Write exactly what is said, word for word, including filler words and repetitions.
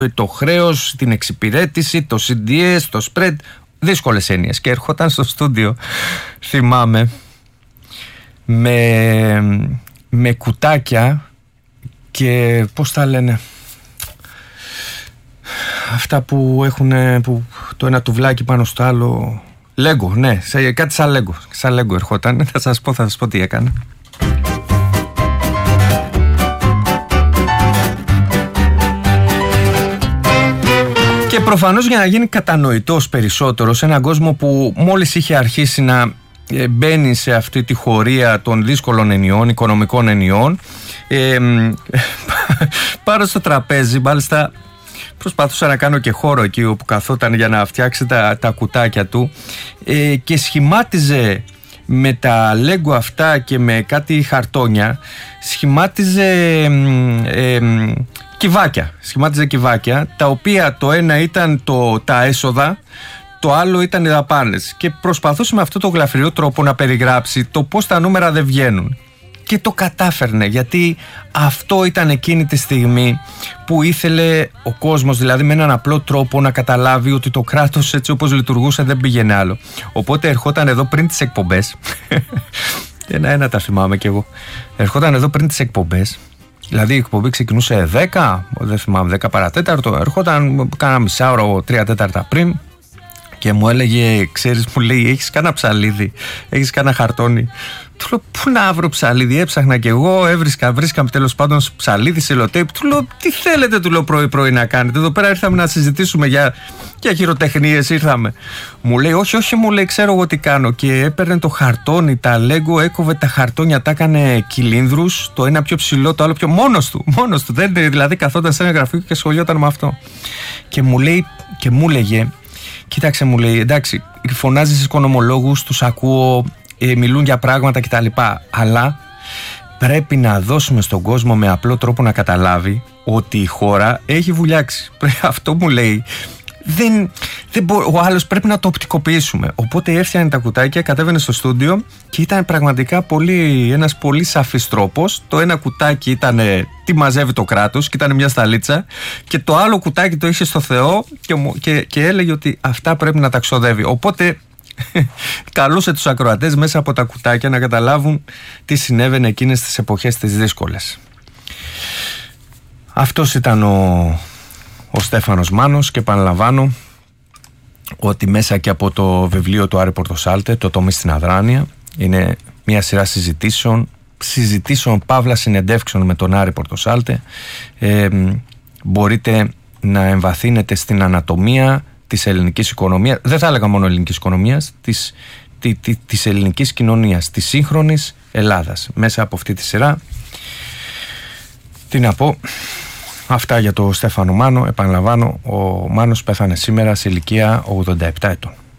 το χρέος, την εξυπηρέτηση, το σι ντι ες, το spread, δύσκολες έννοιες. Και ερχόταν στο στούντιο, θυμάμαι, με, με κουτάκια και πώς τα λένε, αυτά που έχουν που το ένα τουβλάκι πάνω στο άλλο, Λέγκο, ναι, σε, κάτι σαν Λέγκο, σαν Λέγκο ερχόταν. Θα σας πω, θα σας πω τι έκανε. Και προφανώς για να γίνει κατανοητός περισσότερο σε έναν κόσμο που μόλις είχε αρχίσει να μπαίνει σε αυτή τη χωρία των δύσκολων ενιών, οικονομικών ενιών, ε, πάρω στο τραπέζι, μάλιστα προσπαθούσα να κάνω και χώρο εκεί όπου καθόταν για να φτιάξει τα, τα κουτάκια του, ε, και σχημάτιζε με τα λέγκο αυτά και με κάτι χαρτόνια, σχημάτιζε ε, ε, κυβάκια, σχημάτιζε κυβάκια, τα οποία το ένα ήταν το, τα έσοδα, το άλλο ήταν οι δαπάνες, και προσπαθούσε με αυτό το γλαφυρό τρόπο να περιγράψει το πώς τα νούμερα δεν βγαίνουν. Και το κατάφερνε, γιατί αυτό ήταν εκείνη τη στιγμή που ήθελε ο κόσμος, δηλαδή με έναν απλό τρόπο, να καταλάβει ότι το κράτος έτσι όπως λειτουργούσε δεν πήγαινε άλλο. Οπότε ερχόταν εδώ πριν τις εκπομπές, ένα-ένα τα θυμάμαι κι εγώ, ερχόταν εδώ πριν τις εκπομπές, δηλαδή η εκπομπή ξεκινούσε δέκα, δεν θυμάμαι, δέκα παρατέταρτο, ερχόταν κάνα μισάωρο, τρία τέταρτα πριν, και μου έλεγε, ξέρεις, μου λέει, έχεις κάνα ψαλίδι, έχεις κάνα χαρτόνι? Του λέω, πού να βρω ψαλίδι? Έψαχνα κι εγώ, έβρισκα, βρίσκαμε τέλος πάντων ψαλίδι, σελοτέιπ. Του λέω, τι θέλετε, του λέω, πρωί-πρωί να κάνετε? Εδώ πέρα ήρθαμε να συζητήσουμε για, για χειροτεχνίες, ήρθαμε. Μου λέει, όχι, όχι, μου λέει, ξέρω εγώ τι κάνω. Και έπαιρνε το χαρτόνι, τα λέγκο, έκοβε τα χαρτόνια, τα έκανε κυλίνδρους, το ένα πιο ψηλό, το άλλο πιο. Μόνος του, μόνος του. Δεν, δηλαδή καθόταν σε ένα γραφείο και σχολιόταν με αυτό. Και μου λέει, και μου λέγε, κοίταξε, μου λέει, εντάξει, φωνάζεις στους οικονομολόγους, τους ακούω, ε, μιλούν για πράγματα κτλ. Αλλά πρέπει να δώσουμε στον κόσμο με απλό τρόπο να καταλάβει ότι η χώρα έχει βουλιάξει. Αυτό μου λέει. Δεν, δεν μπο, ο άλλος πρέπει να το οπτικοποιήσουμε. Οπότε έφτιανε τα κουτάκια, κατέβαινε στο στούντιο και ήταν πραγματικά πολύ, ένας πολύ σαφής τρόπος. Το ένα κουτάκι ήταν τι μαζεύει το κράτος και ήταν μια σταλίτσα, και το άλλο κουτάκι το είχε στο Θεό και, και, και έλεγε ότι αυτά πρέπει να τα ξοδεύει. Οπότε καλούσε τους ακροατές μέσα από τα κουτάκια να καταλάβουν τι συνέβαινε εκείνες τις εποχές τις δύσκολες. Αυτός ήταν ο ο Στέφανος Μάνος, και επαναλαμβάνω ότι μέσα και από το βιβλίο του Άρη Πορτοσάλτε, το «Τομή στην Αδράνεια», είναι μια σειρά συζητήσεων, συζητήσεων παύλα συνεντεύξεων με τον Άρη Πορτοσάλτε. Ε, μπορείτε να εμβαθύνετε στην ανατομία της ελληνικής οικονομίας, δεν θα έλεγα μόνο ελληνικής οικονομίας, της, τη, τη, της ελληνικής κοινωνίας, της σύγχρονης Ελλάδας, μέσα από αυτή τη σειρά. Τι να πω. Αυτά για το Στέφανο Μάνο. Επαναλαμβάνω, ο Μάνος πέθανε σήμερα σε ηλικία ογδόντα επτά ετών.